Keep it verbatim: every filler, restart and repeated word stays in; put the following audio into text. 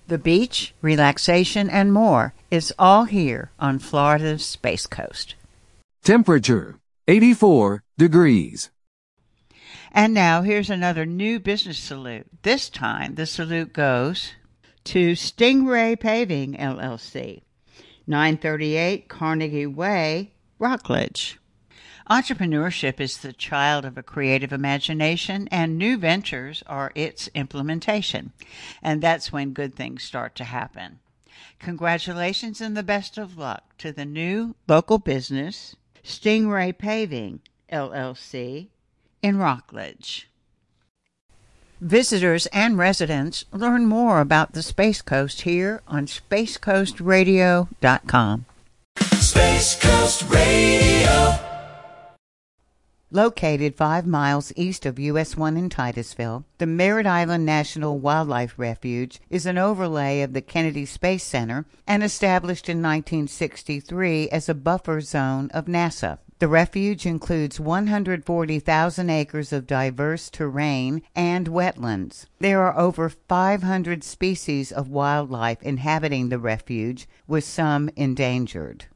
The beach, relaxation, and more is all here on Florida's Space Coast. Temperature, eighty-four degrees. And now here's another new business salute. This time the salute goes to Stingray Paving, L L C, nine thirty-eight Carnegie Way, Rockledge. Entrepreneurship is the child of a creative imagination, and new ventures are its implementation. And that's when good things start to happen. Congratulations and the best of luck to the new local business, Stingray Paving, L L C, in Rockledge. Visitors and residents learn more about the Space Coast here on space coast radio dot com. Space Coast Radio. Located five miles east of U S one in Titusville, the Merritt Island National Wildlife Refuge is an overlay of the Kennedy Space Center and established in nineteen sixty-three as a buffer zone of NASA. The refuge includes one hundred forty thousand acres of diverse terrain and wetlands. There are over five hundred species of wildlife inhabiting the refuge, with some endangered.